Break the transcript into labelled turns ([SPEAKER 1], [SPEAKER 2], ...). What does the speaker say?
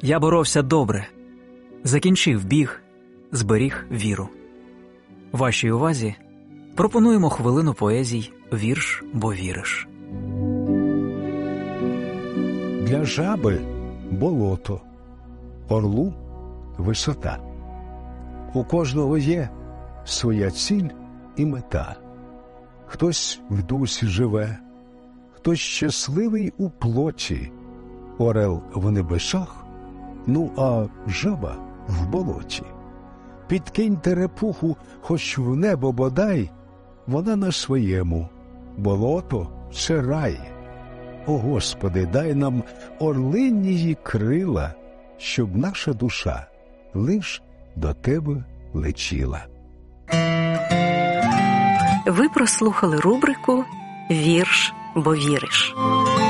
[SPEAKER 1] Я боровся добре, закінчив біг, зберіг віру. Вашій увазі пропонуємо хвилину поезій «Вірш, бо віриш».
[SPEAKER 2] Для жаби болото, орлу висота. У кожного є своя ціль і мета. Хтось в дусі живе, хтось щасливий у плоті, орел в небесах, ну а жаба в болоті. Підкинь терепуху хоч в небо бодай, вона на своєму, болото – це рай. О, Господи, дай нам орлинії крила, щоб наша душа лиш до Тебе летіла.
[SPEAKER 3] Ви прослухали рубрику «Вірш, бо віриш».